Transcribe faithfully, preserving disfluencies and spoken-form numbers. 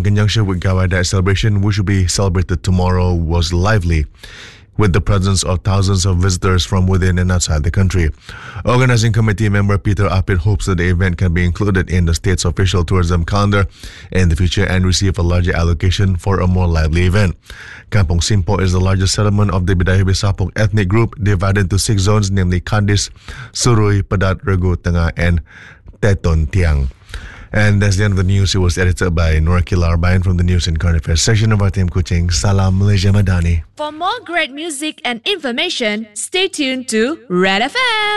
in conjunction with Gawai Day celebration, which will be celebrated tomorrow, was lively, with the presence of thousands of visitors from within and outside the country. Organizing committee member Peter Apit hopes that the event can be included in the state's official tourism calendar in the future and receive a larger allocation for a more lively event. Kampong Simpo is the largest settlement of the Bidayuh Sapok ethnic group, divided into six zones, namely Kandis, Surui, Padat, Regu, Tengah, and Teton Tiang. And that's the end of the news. It was edited by Nora Kilarbayan from the News and Current Affairs section of our team Kuching. Salam Malaysia Madani. For more great music and information, stay tuned to Red F M.